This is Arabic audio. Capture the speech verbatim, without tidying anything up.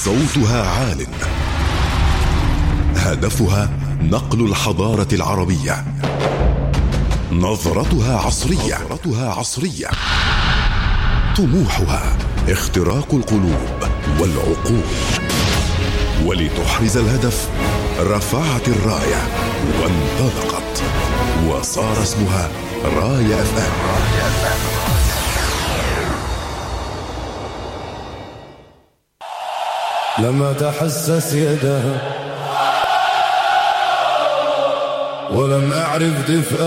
صوتها عال، هدفها نقل الحضارة العربية، نظرتها عصرية, نظرتها عصرية. طموحها اختراق القلوب والعقول. ولتحرز الهدف رفعت الراية وانطلقت، وصار اسمها راية اف ام. لما تحسس يدها ولم أعرف دفئها